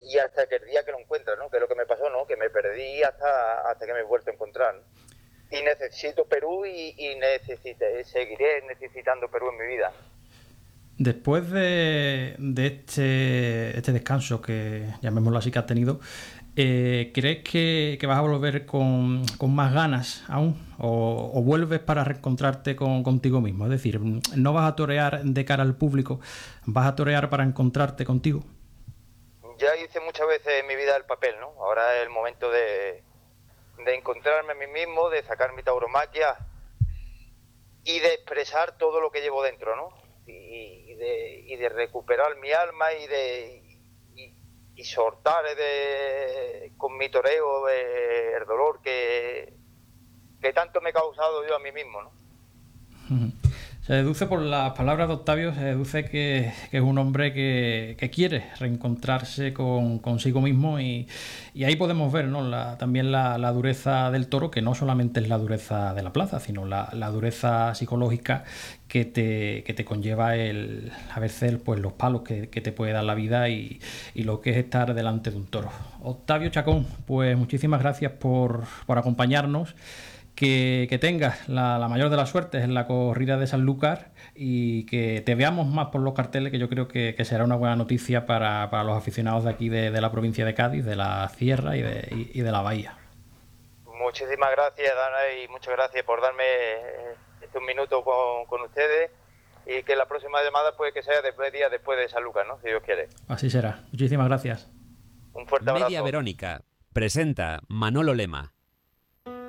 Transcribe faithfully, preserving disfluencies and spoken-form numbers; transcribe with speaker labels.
Speaker 1: y hasta que el día que lo encuentras, ¿no? Que es lo que me pasó, ¿no? Que me perdí hasta, hasta que me he vuelto a encontrar, ¿no? Y necesito Perú y, y necesite, seguiré necesitando Perú en mi vida.
Speaker 2: Después de, de este, este descanso que, llamémoslo así, que has tenido, eh, ¿crees que, que vas a volver con, con más ganas aún? O, ¿O vuelves para reencontrarte con, contigo mismo? Es decir, ¿no vas a torear de cara al público? ¿Vas a torear para encontrarte contigo?
Speaker 1: Ya hice muchas veces en mi vida el papel, ¿no? Ahora es el momento de, de encontrarme a mí mismo, de sacar mi tauromaquia y de expresar todo lo que llevo dentro, ¿no? Y, y, de, y de recuperar mi alma y de y, y soltar de, con mi toreo eh, el dolor que, que tanto me he causado yo a mí mismo, ¿no?
Speaker 2: Uh-huh. Se deduce por las palabras de Octavio, se deduce que, que es un hombre que, que quiere reencontrarse con, consigo mismo y, y ahí podemos ver, ¿no? la, también la, la dureza del toro, que no solamente es la dureza de la plaza, sino la, la dureza psicológica que te, que te conlleva el, a veces pues, los palos que, que te puede dar la vida y, y lo que es estar delante de un toro. Octavio Chacón, pues muchísimas gracias por, por acompañarnos. Que, que tengas la, la mayor de las suertes en la corrida de Sanlúcar y que te veamos más por los carteles, que yo creo que, que será una buena noticia para, para los aficionados de aquí de, de la provincia de Cádiz, de la Sierra y de, y, y de la Bahía.
Speaker 1: Muchísimas gracias, Dana, y muchas gracias por darme estos minutos con, con ustedes y que la próxima llamada puede que sea después día después de Sanlúcar, ¿no? Si Dios quiere.
Speaker 2: Así será. Muchísimas gracias.
Speaker 1: Un fuerte abrazo.
Speaker 3: Media Verónica presenta Manolo Lema.